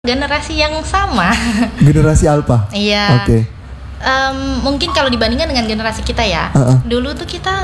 generasi yang sama. Generasi Alpha. Iya. Oke. Mungkin kalau dibandingkan dengan generasi kita ya, dulu tuh kita,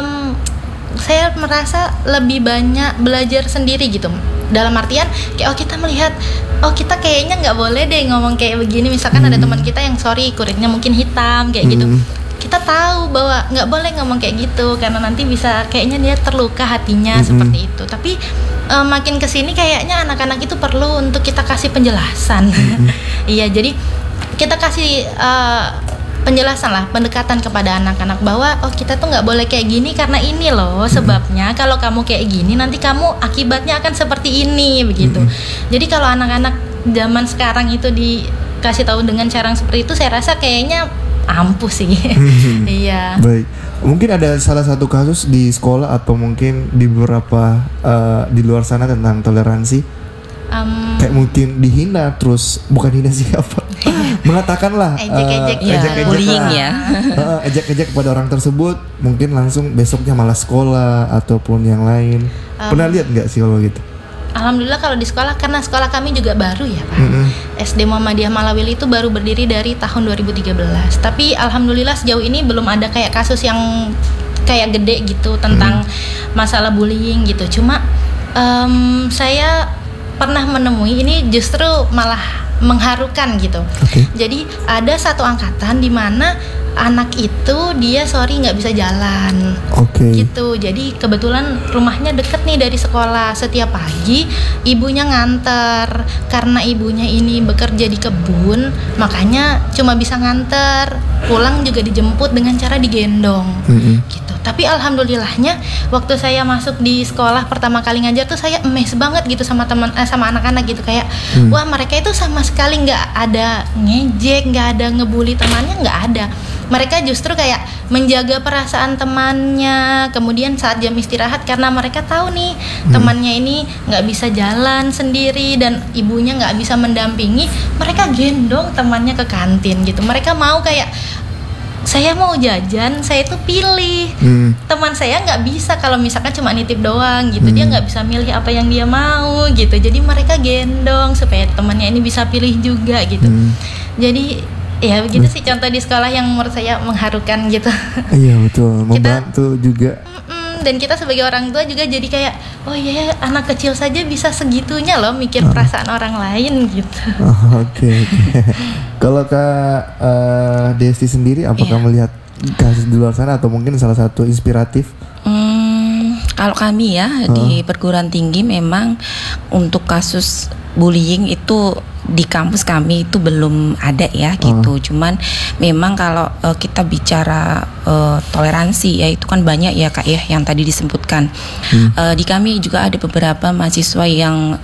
saya merasa lebih banyak belajar sendiri gitu. Dalam artian kayak kita melihat, kita kayaknya nggak boleh deh ngomong kayak begini. Misalkan ada teman kita yang kulitnya mungkin hitam kayak gitu. Kita tahu bahwa nggak boleh ngomong kayak gitu karena nanti bisa kayaknya dia terluka hatinya seperti itu. Tapi makin kesini kayaknya anak-anak itu perlu untuk kita kasih penjelasan. Iya, jadi kita kasih penjelasan lah, pendekatan kepada anak-anak bahwa kita tuh nggak boleh kayak gini karena ini loh sebabnya. Kalau kamu kayak gini nanti kamu akibatnya akan seperti ini begitu. Jadi kalau anak-anak zaman sekarang itu dikasih tahu dengan cara seperti itu, saya rasa kayaknya ampuh sih. Iya. Baik. Mungkin ada salah satu kasus di sekolah atau mungkin di beberapa di luar sana tentang toleransi. Kayak mungkin dihina, terus bukan hina siapa, mengatakan lah ejek-ejek bullying ya. Ejek-ejek kepada orang tersebut, mungkin langsung besoknya malah sekolah ataupun yang lain. Pernah lihat nggak sih kalau gitu? Alhamdulillah kalau di sekolah, karena sekolah kami juga baru ya Pak. SD Muhammadiyah Malawili itu baru berdiri dari tahun 2013. Tapi alhamdulillah sejauh ini belum ada kayak kasus yang kayak gede gitu tentang masalah bullying gitu. Cuma saya pernah menemui ini justru malah mengharukan gitu. Jadi ada satu angkatan di mana anak itu dia nggak bisa jalan, gitu. Jadi kebetulan rumahnya deket nih dari sekolah. Setiap pagi ibunya nganter, karena ibunya ini bekerja di kebun, makanya cuma bisa nganter. Pulang juga dijemput dengan cara digendong, gitu. Tapi alhamdulillahnya waktu saya masuk di sekolah pertama kali ngajar tuh saya amazed banget gitu sama sama anak-anak gitu, kayak wah mereka itu sama sekali nggak ada ngejek, nggak ada ngebully temannya, nggak ada. Mereka justru kayak menjaga perasaan temannya. Kemudian saat jam istirahat, karena mereka tahu nih temannya ini nggak bisa jalan sendiri dan ibunya nggak bisa mendampingi, mereka gendong temannya ke kantin gitu. Mereka mau kayak, saya mau jajan, saya tuh pilih. Teman saya nggak bisa kalau misalkan cuma nitip doang gitu, dia nggak bisa milih apa yang dia mau gitu. Jadi mereka gendong supaya temannya ini bisa pilih juga gitu. Jadi ya begitu sih contoh di sekolah yang menurut saya mengharukan gitu. Iya betul, membantu juga. Dan kita sebagai orang tua juga jadi kayak, oh iya anak kecil saja bisa segitunya loh mikir perasaan orang lain gitu. Oke. Kalau Kak Desti sendiri, apakah melihat kasus di luar sana atau mungkin salah satu inspiratif? Kalau kami ya di perguruan tinggi memang untuk kasus bullying itu di kampus kami itu belum ada ya gitu. Cuman memang kalau kita bicara toleransi ya itu kan banyak ya Kak ya yang tadi disebutkan. Di kami juga ada beberapa mahasiswa yang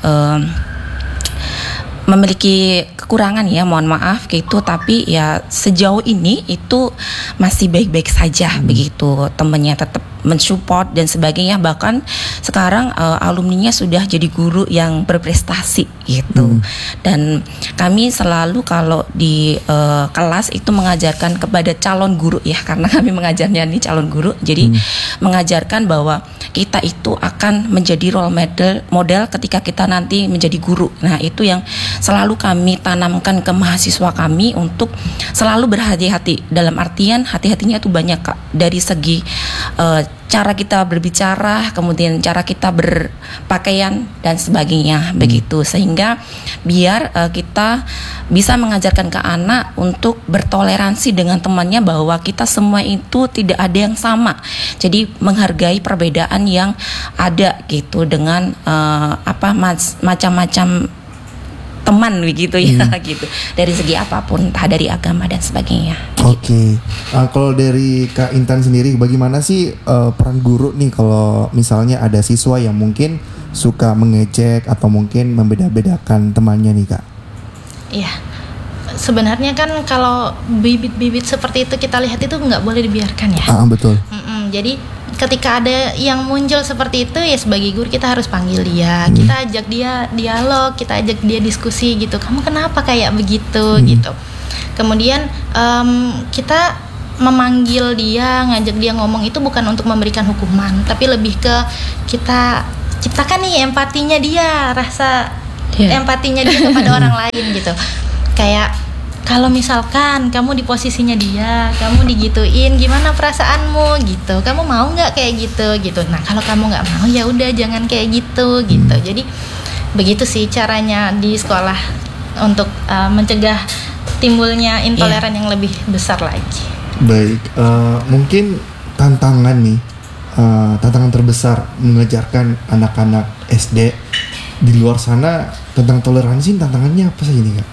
memiliki kekurangan ya, mohon maaf gitu, tapi ya sejauh ini itu masih baik-baik saja begitu, temennya tetap mensupport dan sebagainya. Bahkan sekarang alumninya sudah jadi guru yang berprestasi gitu. Dan kami selalu kalau di kelas itu mengajarkan kepada calon guru ya, karena kami mengajarnya nih calon guru, jadi mengajarkan bahwa kita itu akan menjadi role model ketika kita nanti menjadi guru. Nah itu yang selalu kami tanamkan ke mahasiswa kami untuk selalu berhati-hati. Dalam artian hati-hatinya itu banyak Kak, dari segi cara kita berbicara, kemudian cara kita berpakaian dan sebagainya begitu, sehingga biar kita bisa mengajarkan ke anak untuk bertoleransi dengan temannya, bahwa kita semua itu tidak ada yang sama. Jadi menghargai perbedaan yang ada gitu dengan macam-macam teman begitu ya gitu, dari segi apapun, entah dari agama dan sebagainya. Oke. Kalau dari Kak Intan sendiri, bagaimana sih peran guru nih kalau misalnya ada siswa yang mungkin suka mengejek atau mungkin membeda-bedakan temannya nih Kak? Iya. Sebenarnya kan kalau bibit-bibit seperti itu kita lihat itu nggak boleh dibiarkan ya. Betul. Jadi ketika ada yang muncul seperti itu ya sebagai guru kita harus panggil dia, kita ajak dia dialog, kita ajak dia diskusi gitu. Kamu kenapa kayak begitu gitu. Kemudian kita memanggil dia, ngajak dia ngomong itu bukan untuk memberikan hukuman, tapi lebih ke kita ciptakan nih empatinya dia, rasa empatinya dia kepada orang lain gitu. Kayak kalau misalkan kamu di posisinya dia, kamu digituin, gimana perasaanmu gitu? Kamu mau nggak kayak gitu? Nah kalau kamu nggak mau ya udah jangan kayak gitu. Jadi begitu sih caranya di sekolah untuk mencegah timbulnya intoleran yang lebih besar lagi. Baik, mungkin tantangan nih, tantangan terbesar mengajarkan anak-anak SD di luar sana tentang toleransi, tantangannya apa saja nih Kak?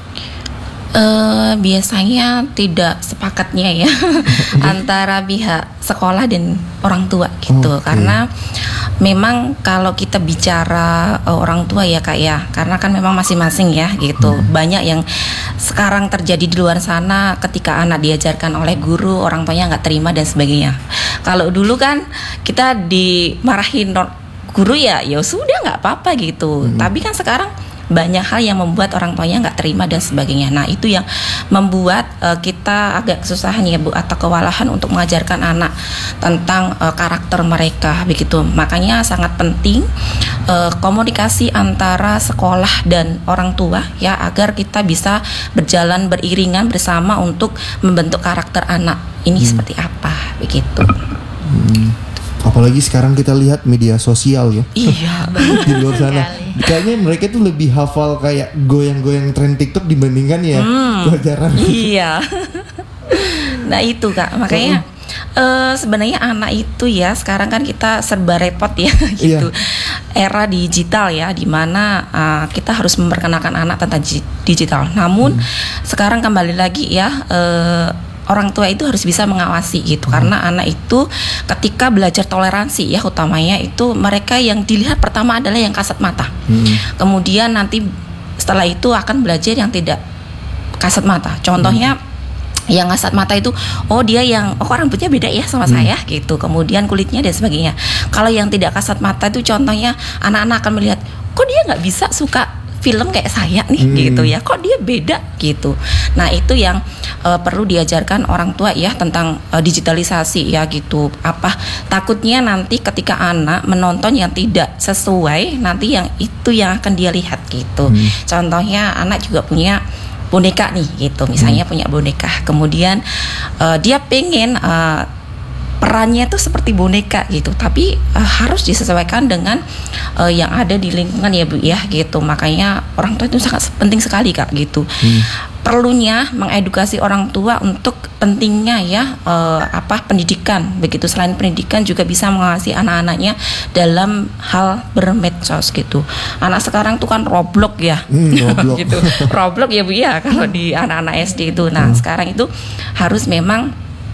Biasanya tidak sepakatnya ya antara pihak sekolah dan orang tua gitu. Karena memang kalau kita bicara orang tua ya Kak ya, karena kan memang masing-masing ya gitu. Banyak yang sekarang terjadi di luar sana ketika anak diajarkan oleh guru, orang tuanya nggak terima dan sebagainya. Kalau dulu kan kita dimarahin guru ya sudah nggak apa-apa gitu. Tapi kan sekarang banyak hal yang membuat orang tuanya nggak terima dan sebagainya. Nah itu yang membuat kita agak kesusahan ya Bu, atau kewalahan untuk mengajarkan anak tentang karakter mereka begitu. Makanya sangat penting komunikasi antara sekolah dan orang tua ya, agar kita bisa berjalan beriringan bersama untuk membentuk karakter anak ini seperti apa begitu. Apalagi sekarang kita lihat media sosial ya. Iya, di luar sana. Kayaknya mereka tuh lebih hafal kayak goyang-goyang tren TikTok dibandingkan ya pelajaran. Iya. Nah itu Kak, makanya sebenarnya anak itu ya sekarang kan kita serba repot ya gitu. Era digital ya, dimana kita harus memperkenalkan anak tentang digital. Namun sekarang kembali lagi ya, orang tua itu harus bisa mengawasi gitu, karena anak itu ketika belajar toleransi ya, utamanya itu mereka yang dilihat pertama adalah yang kasat mata. Kemudian nanti setelah itu akan belajar yang tidak kasat mata. Contohnya yang kasat mata itu, dia yang rambutnya beda ya sama saya gitu, kemudian kulitnya dan sebagainya. Kalau yang tidak kasat mata itu contohnya anak-anak akan melihat, kok dia nggak bisa suka film kayak saya nih gitu ya, kok dia beda gitu. Nah itu yang perlu diajarkan orang tua ya tentang digitalisasi ya gitu. Apa takutnya nanti ketika anak menonton yang tidak sesuai, nanti yang itu yang akan dia lihat gitu. Contohnya anak juga punya boneka nih gitu, misalnya punya boneka, kemudian dia pengen perannya itu seperti boneka gitu, tapi harus disesuaikan dengan yang ada di lingkungan ya Bu ya gitu. Makanya orang tua itu sangat penting sekali Kak gitu. Perlunya mengedukasi orang tua untuk pentingnya ya pendidikan begitu. Selain pendidikan juga bisa mengawasi anak-anaknya dalam hal bermedsos gitu. Anak sekarang tuh kan Roblox ya. Roblox. Gitu. Roblox ya Bu ya kalau di anak-anak SD itu. Nah, sekarang itu harus memang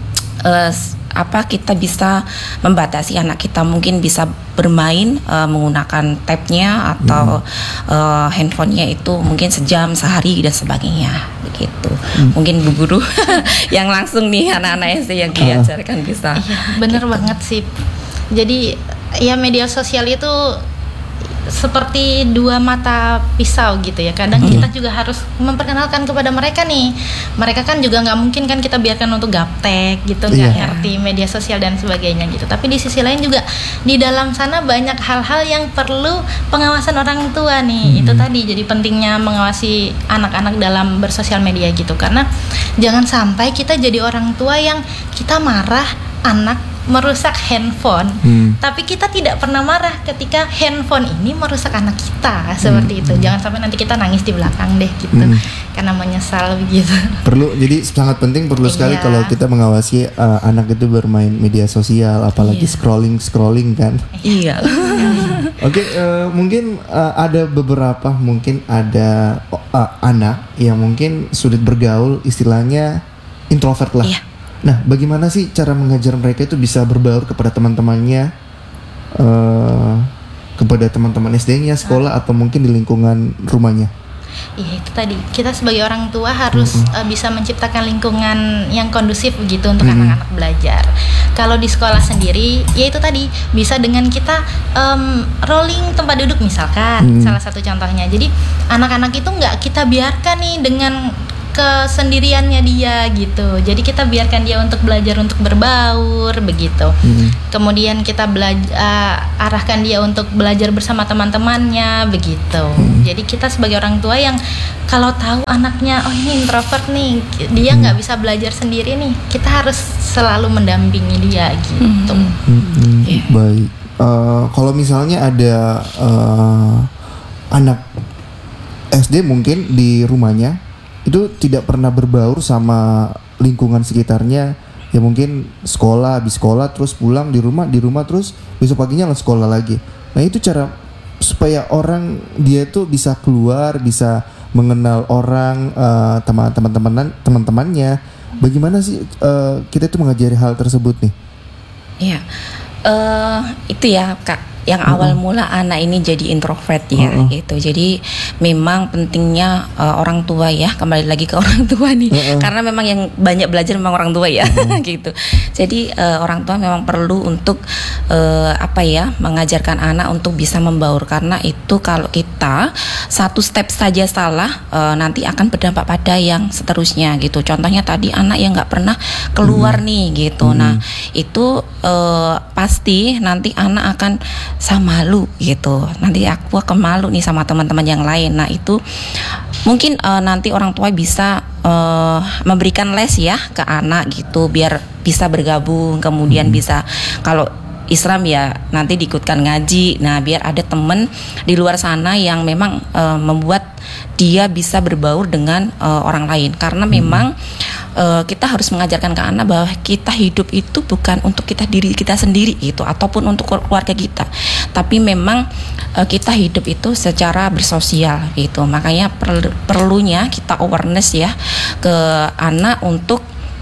kita bisa membatasi anak kita, mungkin bisa bermain menggunakan tabnya atau handphonenya itu mungkin sejam sehari dan sebagainya begitu. Mungkin Bu Guru yang langsung nih anak-anak SD yang diajarkan bisa. Iya, bener banget sih. Jadi ya media sosial itu seperti dua mata pisau gitu ya. Kadang kita juga harus memperkenalkan kepada mereka nih. Mereka kan juga nggak mungkin kan kita biarkan untuk gaptek gitu, nggak ngerti media sosial dan sebagainya gitu. Tapi di sisi lain juga di dalam sana banyak hal-hal yang perlu pengawasan orang tua nih. Itu tadi jadi pentingnya mengawasi anak-anak dalam bersosial media gitu. Karena jangan sampai kita jadi orang tua yang kita marah anak merusak handphone, tapi kita tidak pernah marah ketika handphone ini merusak anak kita seperti itu. Jangan sampai nanti kita nangis di belakang deh gitu, karena menyesal begitu. Jadi sangat penting sekali kalau kita mengawasi anak itu bermain media sosial, apalagi scrolling kan. Iya. Oke, mungkin ada beberapa anak yang mungkin sulit bergaul, istilahnya introvert lah. Iya. Nah, bagaimana sih cara mengajar mereka itu bisa berbaur kepada teman-temannya, kepada teman-teman SD-nya, sekolah, atau mungkin di lingkungan rumahnya? Iya, itu tadi kita sebagai orang tua harus bisa menciptakan lingkungan yang kondusif begitu untuk anak-anak belajar. Kalau di sekolah sendiri, ya itu tadi bisa dengan kita rolling tempat duduk misalkan, salah satu contohnya. Jadi anak-anak itu nggak kita biarkan nih dengan kesendiriannya dia gitu. Jadi kita biarkan dia untuk belajar untuk berbaur begitu. Kemudian kita arahkan dia untuk belajar bersama teman-temannya begitu. Jadi kita sebagai orang tua yang kalau tahu anaknya ini introvert nih, dia nggak bisa belajar sendiri nih, kita harus selalu mendampingi dia gitu. Baik. Kalau misalnya ada anak SD mungkin di rumahnya itu tidak pernah berbaur sama lingkungan sekitarnya, ya mungkin habis sekolah terus pulang di rumah terus besok paginya sekolah lagi. Nah itu cara supaya dia tuh bisa keluar, bisa mengenal orang, teman-temannya. Bagaimana sih kita tuh mengajari hal tersebut nih? Iya, itu ya Kak. Yang awal mula anak ini jadi introvert ya gitu. Jadi memang pentingnya orang tua ya, kembali lagi ke orang tua nih. Karena memang yang banyak belajar memang orang tua ya gitu. Jadi orang tua memang perlu untuk mengajarkan anak untuk bisa membaur, karena itu kalau kita satu step saja salah nanti akan berdampak pada yang seterusnya gitu. Contohnya tadi anak yang nggak pernah keluar nih gitu. Nah itu pasti nanti anak akan malu gitu. Nanti aku akan malu nih sama teman-teman yang lain. Nah itu mungkin nanti orang tua bisa memberikan les ya ke anak gitu, biar bisa bergabung. Kemudian bisa, kalau Islam ya nanti diikutkan ngaji. Nah biar ada teman di luar sana yang memang membuat dia bisa berbaur dengan orang lain. Karena memang kita harus mengajarkan ke anak bahwa kita hidup itu bukan untuk diri kita sendiri gitu, ataupun untuk keluarga kita, tapi memang kita hidup itu secara bersosial gitu. Makanya perlunya kita awareness ya ke anak untuk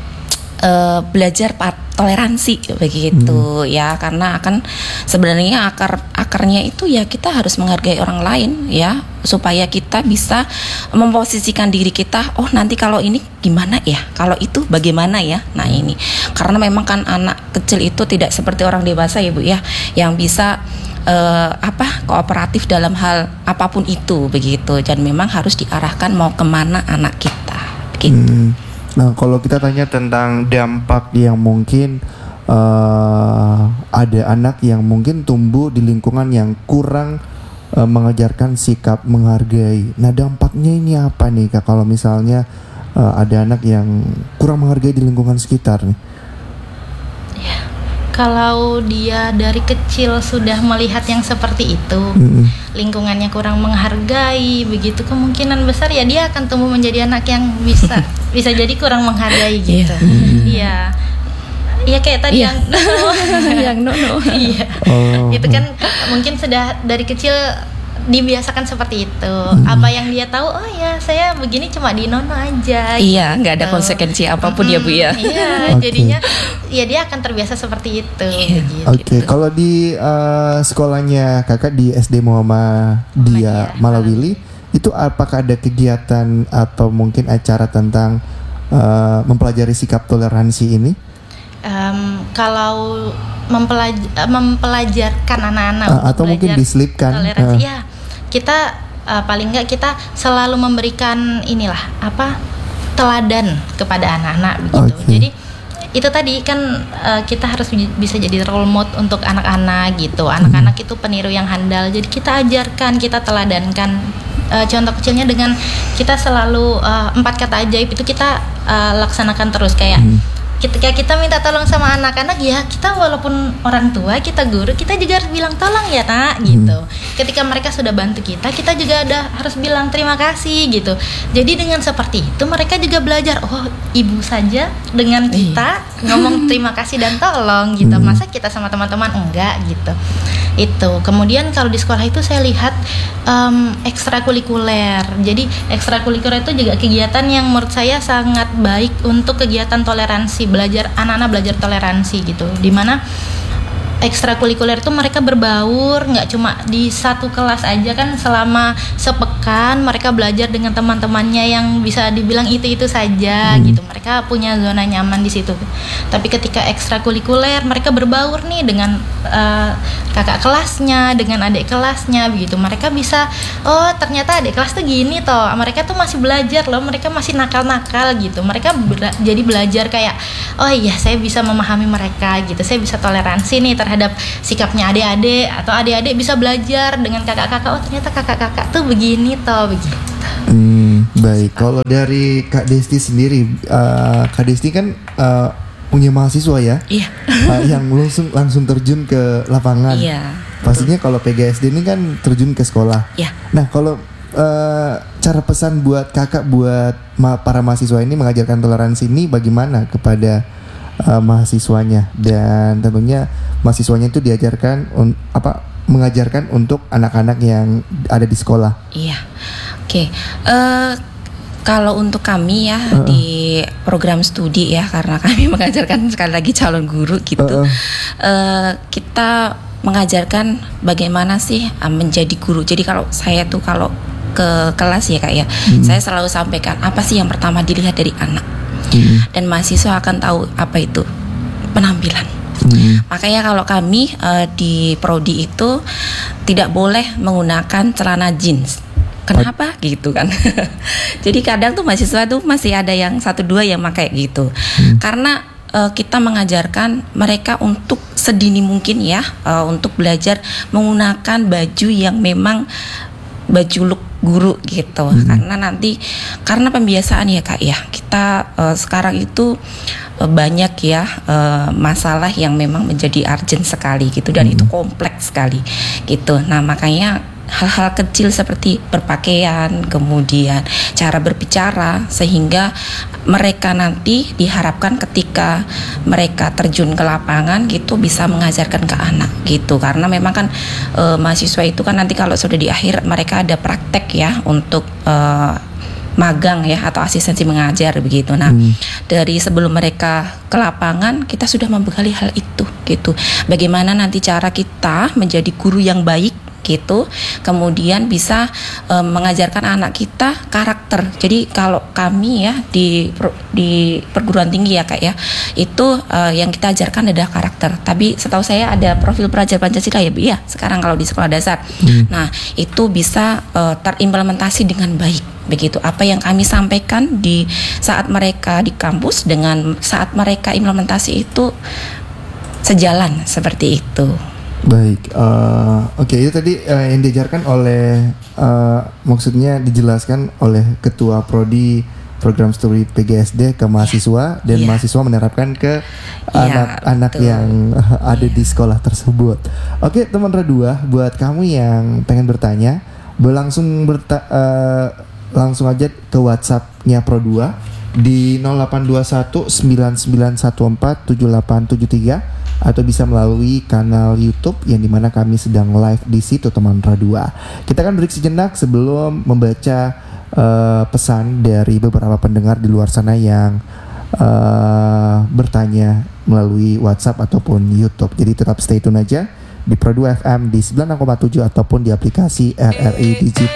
belajar toleransi begitu ya, karena akan sebenarnya akarnya itu ya kita harus menghargai orang lain ya, supaya kita bisa memposisikan diri kita, oh nanti kalau ini gimana ya, kalau itu bagaimana ya. Nah ini karena memang kan anak kecil itu tidak seperti orang dewasa ya Bu ya, yang bisa kooperatif dalam hal apapun itu begitu, dan memang harus diarahkan mau kemana anak kita begitu. Nah kalau kita tanya tentang dampak yang mungkin ada anak yang mungkin tumbuh di lingkungan yang kurang mengajarkan sikap menghargai. Nah dampaknya ini apa nih Kak, kalau misalnya ada anak yang kurang menghargai di lingkungan sekitar nih? Ya, kalau dia dari kecil sudah melihat yang seperti itu, lingkungannya kurang menghargai, begitu kemungkinan besar ya dia akan tumbuh menjadi anak yang bisa jadi kurang menghargai gitu. Iya. Iya kayak tadi yang no. Iya. Itu kan mungkin sudah dari kecil dibiasakan seperti itu. Apa yang dia tahu, oh ya saya begini cuma di nono aja. Iya, nggak ada konsekuensi apapun ya Bu ya. Iya, jadinya ya dia akan terbiasa seperti itu. Oke, kalau di sekolahnya Kakak di SD Muhammadiyah Malawili, itu apakah ada kegiatan atau mungkin acara tentang mempelajari sikap toleransi ini? Kalau mempelajarkan anak-anak atau mungkin diselipkan toleransi, ya kita paling nggak kita selalu memberikan teladan kepada anak-anak begitu. Jadi itu tadi kan kita harus bisa jadi role model untuk anak-anak gitu. Anak-anak itu peniru yang handal, jadi kita ajarkan, kita teladankan. Contoh kecilnya dengan kita selalu 4 kata ajaib itu kita laksanakan terus, kayak ketika kita minta tolong sama anak-anak ya, kita walaupun orang tua, kita guru, kita juga harus bilang tolong ya nak gitu. Ketika mereka sudah bantu kita juga harus bilang terima kasih gitu. Jadi dengan seperti itu mereka juga belajar, oh ibu saja dengan kita ngomong terima kasih dan tolong gitu, masa kita sama teman-teman enggak gitu. Itu kemudian kalau di sekolah itu saya lihat ekstrakurikuler. Jadi ekstrakurikuler itu juga kegiatan yang menurut saya sangat baik untuk kegiatan toleransi, anak-anak belajar toleransi gitu, dimana ekstrakurikuler itu mereka berbaur, nggak cuma di satu kelas aja kan, selama sepekan mereka belajar dengan teman-temannya yang bisa dibilang itu saja gitu. Mereka punya zona nyaman di situ. Tapi ketika ekstrakurikuler mereka berbaur nih dengan kakak kelasnya, dengan adik kelasnya begitu. Mereka bisa, oh ternyata adik kelas tuh gini toh. Mereka tuh masih belajar loh, mereka masih nakal-nakal gitu. Mereka jadi belajar kayak, oh iya saya bisa memahami mereka gitu. Saya bisa toleransi nih terhadap sikapnya adik-adik, atau adik-adik bisa belajar dengan kakak-kakak. Oh ternyata kakak-kakak tuh begini toh begitu. Baik. Kalau dari Kak Desti sendiri, Kak Desti kan punya mahasiswa ya, Iya. yang langsung terjun ke lapangan. Iya. Pastinya kalau PGSD ini kan terjun ke sekolah. Iya. Nah kalau cara pesan buat kakak, buat para mahasiswa ini mengajarkan toleransi ini bagaimana kepada mahasiswanya, dan tentunya mahasiswanya itu diajarkan mengajarkan untuk anak-anak yang ada di sekolah. Iya. Oke. Kalau untuk kami ya di program studi ya, karena kami mengajarkan sekali lagi calon guru gitu, kita mengajarkan bagaimana sih menjadi guru. Jadi kalau saya tuh kalau ke kelas ya Kak ya, saya selalu sampaikan apa sih yang pertama dilihat dari anak, dan mahasiswa akan tahu apa itu penampilan. Makanya kalau kami di prodi itu tidak boleh menggunakan celana jeans. Kenapa gitu kan? Jadi kadang tuh mahasiswa tuh masih ada yang 1-2 yang pakai gitu. Karena kita mengajarkan mereka untuk sedini mungkin ya, untuk belajar menggunakan baju yang memang baju look guru gitu. Karena pembiasaan ya Kak ya. Kita sekarang itu banyak ya masalah yang memang menjadi urgent sekali gitu, dan itu kompleks sekali gitu. Nah makanya hal-hal kecil seperti berpakaian, kemudian cara berbicara, sehingga mereka nanti diharapkan ketika mereka terjun ke lapangan gitu bisa mengajarkan ke anak gitu. Karena memang kan mahasiswa itu kan nanti kalau sudah di akhir mereka ada praktek ya untuk magang ya, atau asistensi mengajar begitu. Nah, dari sebelum mereka ke lapangan kita sudah membekali hal itu gitu. Bagaimana nanti cara kita menjadi guru yang baik gitu, kemudian bisa mengajarkan anak kita karakter. Jadi kalau kami ya di perguruan tinggi ya Kak ya, itu yang kita ajarkan adalah karakter. Tapi setahu saya ada profil pelajar Pancasila ya Bu ya sekarang kalau di sekolah dasar. Nah itu bisa terimplementasi dengan baik begitu. Apa yang kami sampaikan di saat mereka di kampus dengan saat mereka implementasi itu sejalan seperti itu. Baik, oke, itu tadi yang diajarkan oleh, maksudnya dijelaskan oleh Ketua Prodi Program Studi PGSD ke mahasiswa, dan mahasiswa menerapkan ke anak-anak yang ada di sekolah tersebut. Oke, teman Radua, buat kamu yang pengen bertanya, langsung aja ke WhatsApp-nya Pro2 di 0821 9914 7873, atau bisa melalui kanal YouTube yang dimana kami sedang live di situ teman Radua. Kita akan break sejenak sebelum membaca pesan dari beberapa pendengar di luar sana yang bertanya melalui WhatsApp ataupun YouTube. Jadi tetap stay tune aja di Pro2 FM di 96,7 ataupun di aplikasi RRI Digital.